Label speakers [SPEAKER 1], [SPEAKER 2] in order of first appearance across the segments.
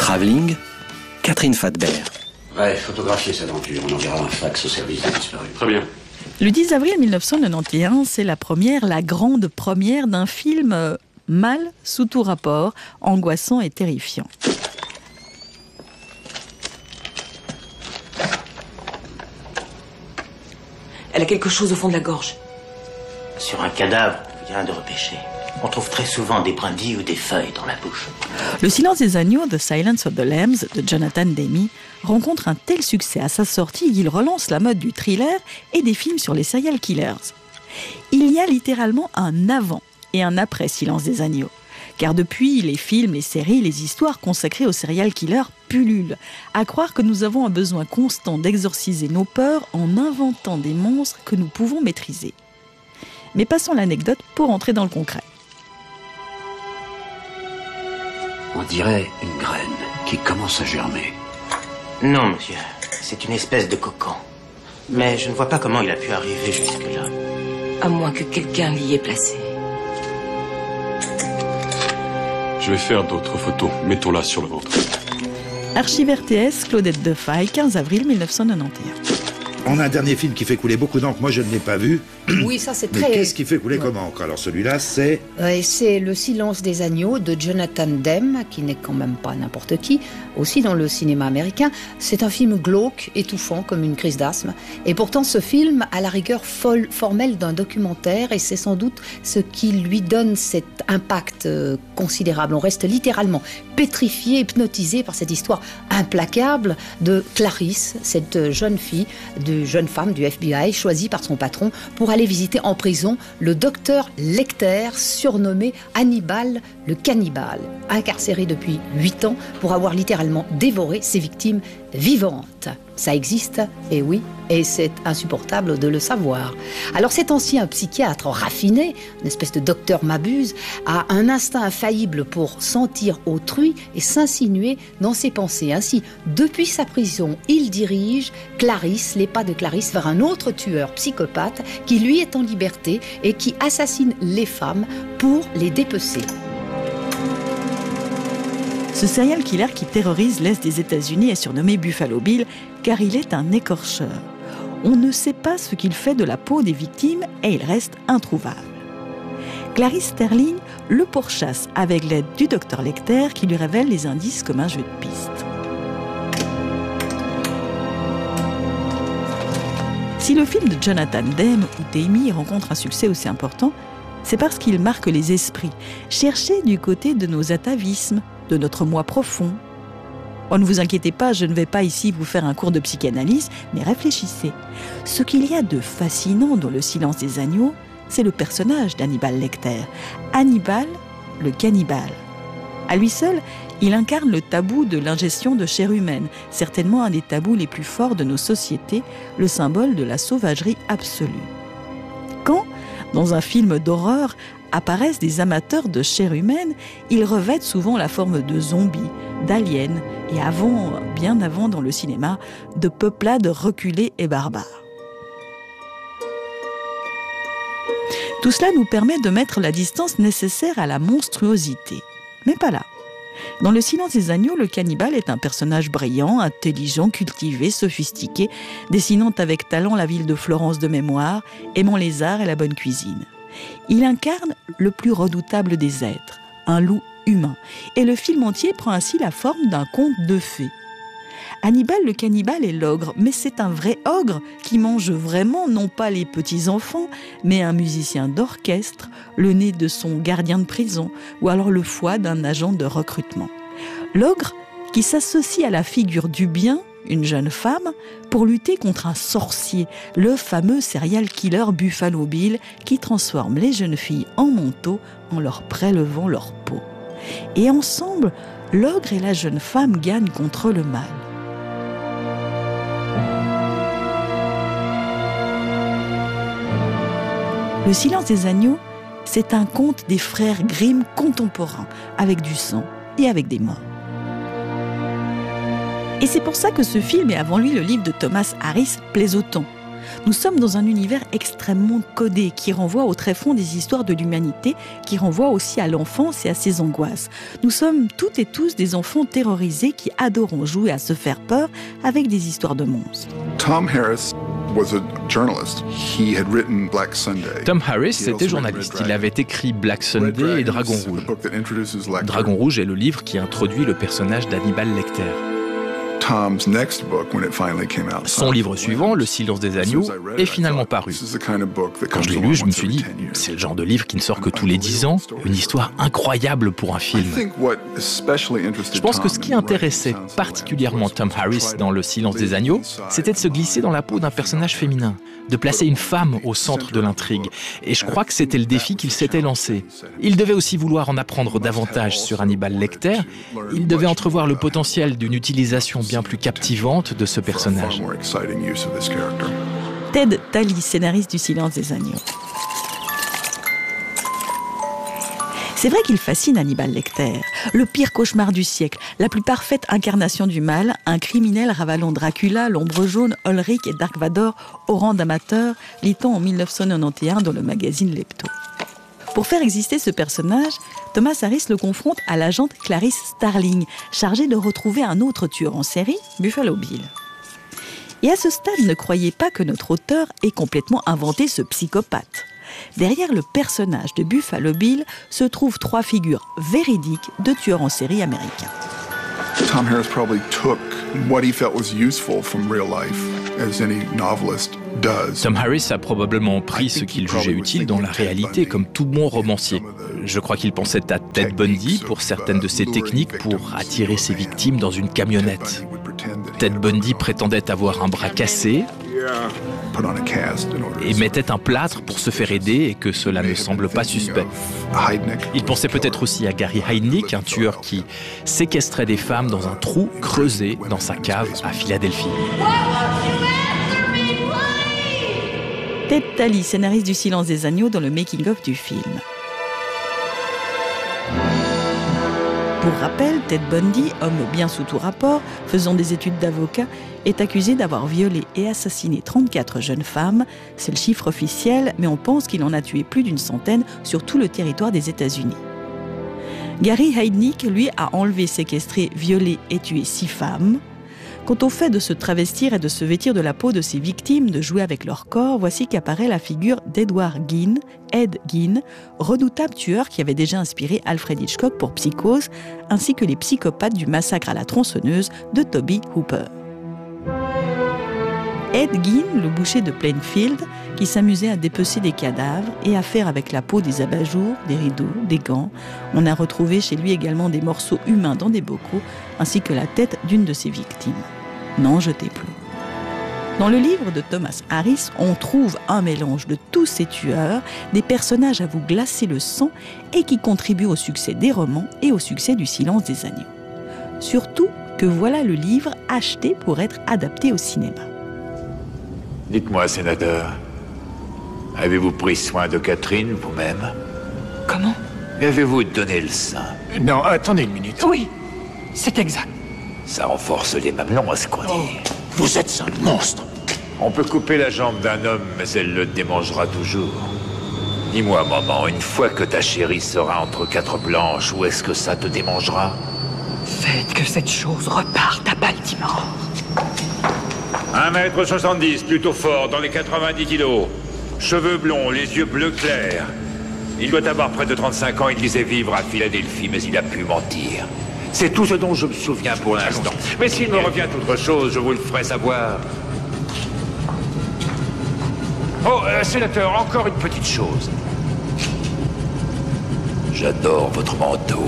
[SPEAKER 1] Travelling, Catherine Fadbert.
[SPEAKER 2] Ouais, photographier cette aventure. On enverra un fax au service des disparus.
[SPEAKER 3] Très bien.
[SPEAKER 4] Le 10 avril 1991, c'est la grande première d'un film mal sous tout rapport, angoissant et terrifiant.
[SPEAKER 5] Elle a quelque chose au fond de la gorge.
[SPEAKER 6] Sur un cadavre qu'on vient de repêcher, on trouve très souvent des brindilles ou des feuilles dans la bouche.
[SPEAKER 4] Le silence des agneaux, The Silence of the Lambs, de Jonathan Demme, rencontre un tel succès à sa sortie qu'il relance la mode du thriller et des films sur les serial killers. Il y a littéralement un avant et un après Silence des agneaux. Car depuis, les films, les séries, les histoires consacrées aux serial killers pullulent. À croire que nous avons un besoin constant d'exorciser nos peurs en inventant des monstres que nous pouvons maîtriser. Mais passons l'anecdote pour entrer dans le concret.
[SPEAKER 2] On dirait une graine qui commence à germer.
[SPEAKER 6] Non, monsieur, c'est une espèce de cocon. Mais je ne vois pas comment il a pu arriver jusque-là.
[SPEAKER 5] À moins que quelqu'un l'y ait placé.
[SPEAKER 3] Je vais faire d'autres photos. Mettons-la sur le ventre.
[SPEAKER 4] Archive RTS, Claudette Defaille, 15 avril 1991.
[SPEAKER 7] On a un dernier film qui fait couler beaucoup d'encre, moi je ne l'ai pas vu.
[SPEAKER 8] Oui, ça c'est
[SPEAKER 7] Mais
[SPEAKER 8] très...
[SPEAKER 7] qu'est-ce qui fait couler comme encre? Alors celui-là, c'est...
[SPEAKER 8] C'est Le Silence des agneaux de Jonathan Demme, qui n'est quand même pas n'importe qui, aussi dans le cinéma américain. C'est un film glauque, étouffant, comme une crise d'asthme. Et pourtant, ce film a la rigueur formelle d'un documentaire, et c'est sans doute ce qui lui donne cet impact considérable. On reste littéralement pétrifié, hypnotisé par cette histoire implacable de Clarisse, cette jeune femme du FBI, choisie par son patron pour aller visiter en prison le docteur Lecter, surnommé Hannibal le cannibale, incarcéré depuis 8 ans pour avoir littéralement dévoré ses victimes vivantes. Ça existe, et oui, et c'est insupportable de le savoir. Alors cet ancien psychiatre raffiné, une espèce de docteur Mabuse, a un instinct infaillible pour sentir autrui et s'insinuer dans ses pensées. Ainsi, depuis sa prison, il dirige les pas de Clarisse, vers un autre tueur psychopathe qui lui est en liberté et qui assassine les femmes pour les dépecer.
[SPEAKER 4] Ce serial killer qui terrorise l'Est des États-Unis est surnommé Buffalo Bill car il est un écorcheur. On ne sait pas ce qu'il fait de la peau des victimes et il reste introuvable. Clarice Sterling le pourchasse avec l'aide du docteur Lecter qui lui révèle les indices comme un jeu de piste. Si le film de Jonathan Demme ou Demme rencontre un succès aussi important, c'est parce qu'il marque les esprits. Cherchez du côté de nos atavismes, de notre moi profond. Oh, ne vous inquiétez pas, je ne vais pas ici vous faire un cours de psychanalyse, mais réfléchissez. Ce qu'il y a de fascinant dans Le Silence des agneaux, c'est le personnage d'Hannibal Lecter. Hannibal, le cannibale. À lui seul, il incarne le tabou de l'ingestion de chair humaine, certainement un des tabous les plus forts de nos sociétés, le symbole de la sauvagerie absolue. Quand, dans un film d'horreur, apparaissent des amateurs de chair humaine, ils revêtent souvent la forme de zombies, d'aliens et bien avant dans le cinéma, de peuplades reculées et barbares. Tout cela nous permet de mettre la distance nécessaire à la monstruosité. Mais pas là. Dans Le Silence des agneaux, le cannibale est un personnage brillant, intelligent, cultivé, sophistiqué, dessinant avec talent la ville de Florence de mémoire, aimant les arts et la bonne cuisine. Il incarne le plus redoutable des êtres, un loup humain, et le film entier prend ainsi la forme d'un conte de fées. Hannibal le cannibale est l'ogre, mais c'est un vrai ogre qui mange vraiment non pas les petits-enfants, mais un musicien d'orchestre, le nez de son gardien de prison, ou alors le foie d'un agent de recrutement. L'ogre qui s'associe à la figure du bien, une jeune femme, pour lutter contre un sorcier, le fameux serial killer Buffalo Bill, qui transforme les jeunes filles en manteaux en leur prélevant leur peau. Et ensemble, l'ogre et la jeune femme gagnent contre le mal. Le Silence des agneaux, c'est un conte des frères Grimm contemporains, avec du sang et avec des morts. Et c'est pour ça que ce film, et avant lui le livre de Thomas Harris, plaisent autant. Nous sommes dans un univers extrêmement codé qui renvoie au tréfonds des histoires de l'humanité, qui renvoie aussi à l'enfance et à ses angoisses. Nous sommes toutes et tous des enfants terrorisés qui adorons jouer à se faire peur avec des histoires de monstres.
[SPEAKER 9] Tom Harris was a journalist. He had written Black Sunday.
[SPEAKER 10] Tom Harris était journaliste. Il avait écrit Black Sunday et Dragon Rouge. Dragon Rouge est le livre qui introduit le personnage d'Hannibal Lecter. Son livre suivant, Le Silence des Agneaux, est finalement paru. Quand je l'ai lu, je me suis dit, c'est le genre de livre qui ne sort que tous les 10 ans, une histoire incroyable pour un film. Je pense que ce qui intéressait particulièrement Tom Harris dans Le Silence des Agneaux, c'était de se glisser dans la peau d'un personnage féminin, de placer une femme au centre de l'intrigue. Et je crois que c'était le défi qu'il s'était lancé. Il devait aussi vouloir en apprendre davantage sur Hannibal Lecter. Il devait entrevoir le potentiel d'une utilisation bien plus captivante de ce personnage.
[SPEAKER 4] Ted Tally, scénariste du Silence des Agneaux. C'est vrai qu'il fascine Hannibal Lecter, le pire cauchemar du siècle, la plus parfaite incarnation du mal, un criminel ravalant Dracula, l'ombre jaune, Ulrich et Dark Vador au rang d'amateur, lit-on en 1991 dans le magazine Lepto. Pour faire exister ce personnage, Thomas Harris le confronte à l'agente Clarice Starling, chargée de retrouver un autre tueur en série, Buffalo Bill. Et à ce stade, ne croyez pas que notre auteur ait complètement inventé ce psychopathe. Derrière le personnage de Buffalo Bill se trouvent 3 figures véridiques de tueurs en série américains.
[SPEAKER 9] Tom Harris probably took what he felt was useful from real life, as any novelist does.
[SPEAKER 10] Tom Harris a probablement pris ce qu'il jugeait utile dans la réalité, comme tout bon romancier. Je crois qu'il pensait à Ted Bundy pour certaines de ses techniques pour attirer ses victimes dans une camionnette. Ted Bundy prétendait avoir un bras cassé et mettait un plâtre pour se faire aider et que cela ne semble pas suspect. Il pensait peut-être aussi à Gary Heidnik, un tueur qui séquestrait des femmes dans un trou creusé dans sa cave à Philadelphie.
[SPEAKER 4] Ted Tally, scénariste du Silence des Agneaux dans le making-of du film. Pour rappel, Ted Bundy, homme bien sous tout rapport, faisant des études d'avocat, est accusé d'avoir violé et assassiné 34 jeunes femmes. C'est le chiffre officiel, mais on pense qu'il en a tué plus d'une centaine sur tout le territoire des États-Unis. Gary Heidnik, lui, a enlevé, séquestré, violé et tué 6 femmes. Quant au fait de se travestir et de se vêtir de la peau de ses victimes, de jouer avec leur corps, voici qu'apparaît la figure d'Edward Gein, Ed Gein, redoutable tueur qui avait déjà inspiré Alfred Hitchcock pour Psychose, ainsi que les psychopathes du massacre à la tronçonneuse de Toby Hooper. Ed Gein, le boucher de Plainfield, qui s'amusait à dépecer des cadavres et à faire avec la peau des abat-jours, des rideaux, des gants. On a retrouvé chez lui également des morceaux humains dans des bocaux, ainsi que la tête d'une de ses victimes. N'en jetez plus. Dans le livre de Thomas Harris, on trouve un mélange de tous ces tueurs, des personnages à vous glacer le sang et qui contribuent au succès des romans et au succès du Silence des Agneaux. Surtout que voilà le livre acheté pour être adapté au cinéma.
[SPEAKER 11] Dites-moi, sénateur, avez-vous pris soin de Catherine vous-même?
[SPEAKER 5] Comment?
[SPEAKER 11] Avez-vous donné le sein?
[SPEAKER 6] Non, attendez une minute.
[SPEAKER 5] Oui, c'est exact.
[SPEAKER 11] Ça renforce les mamelons à ce qu'on dit.
[SPEAKER 6] Vous êtes un monstre.
[SPEAKER 11] On peut couper la jambe d'un homme, mais elle le démangera toujours. Dis-moi, maman, une fois que ta chérie sera entre 4 planches, où est-ce que ça te démangera?
[SPEAKER 5] Faites que cette chose reparte à Baltimore.
[SPEAKER 11] 1m70, plutôt fort, dans les 90 kilos. Cheveux blonds, les yeux bleus clairs. Il doit avoir près de 35 ans, il disait vivre à Philadelphie, mais il a pu mentir. C'est tout ce dont je me souviens pour l'instant. Mais s'il me revient autre chose, je vous le ferai savoir. Oh, sénateur, encore une petite chose. J'adore votre manteau.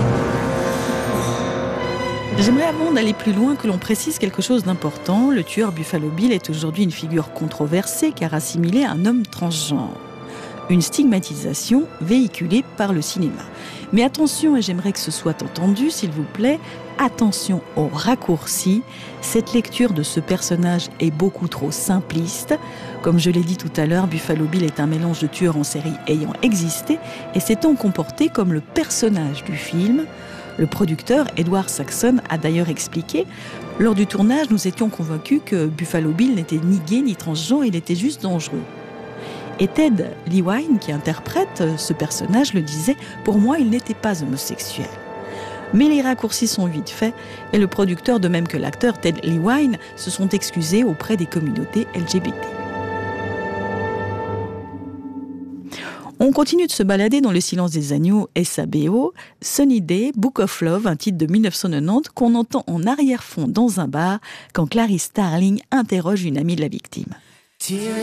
[SPEAKER 4] J'aimerais avant d'aller plus loin que l'on précise quelque chose d'important. Le tueur Buffalo Bill est aujourd'hui une figure controversée car assimilée à un homme transgenre. Une stigmatisation véhiculée par le cinéma. Mais attention, et j'aimerais que ce soit entendu, s'il vous plaît, attention aux raccourcis. Cette lecture de ce personnage est beaucoup trop simpliste. Comme je l'ai dit tout à l'heure, Buffalo Bill est un mélange de tueurs en série ayant existé et s'étant comporté comme le personnage du film. Le producteur, Edward Saxon, a d'ailleurs expliqué « Lors du tournage, nous étions convaincus que Buffalo Bill n'était ni gay ni transgenre, il était juste dangereux. » Et Ted Levine, qui interprète ce personnage, le disait « Pour moi, il n'était pas homosexuel. » Mais les raccourcis sont vite faits et le producteur, de même que l'acteur Ted Levine, se sont excusés auprès des communautés LGBT. On continue de se balader dans Le silence des agneaux, SABO, Sunny Day, Book of Love, un titre de 1990 qu'on entend en arrière-fond dans un bar quand Clarice Starling interroge une amie de la victime.
[SPEAKER 12] Tears